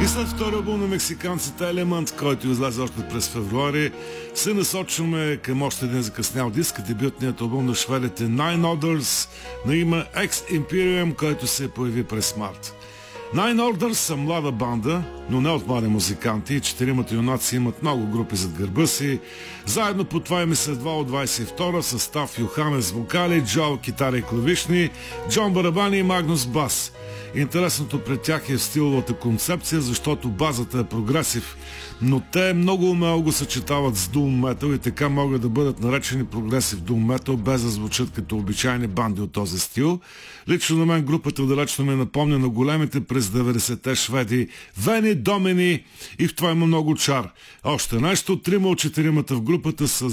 И след втори албум на мексиканците Element, който излезе още през февруари, се насочваме към още един закъснял диск, дебютният албум на шведите Nine Orders на име Ex Imperium, който се появи през март. Nine Orders са млада банда, но не от млади музиканти. Четиримата юнаци имат много групи зад гърба си. Заедно по това име са два от 22-а, състав Йоханес вокали, Джо китара и клавишни, Джон барабани и Магнус бас. Интересното пред тях е стиловата концепция, защото базата е прогресив, но те много умело го съчетават с Doom Metal и така могат да бъдат наречени прогресив Doom Metal, без да звучат като обичайни банди от този стил. Лично на мен групата далечно ме напомня на големите през 90-те шведи Вени, Домини, и в това има много чар. Още нещо, трима от четиримата в групата са